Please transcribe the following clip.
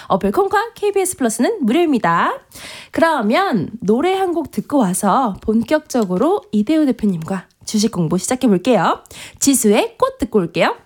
어플 콩과 KBS 플러스는 무료입니다. 그러면 노래 한 곡 듣고 와서 본격적으로 이대호 대표님과 주식 공부 시작해 볼게요. 지수의 꽃 듣고 올게요.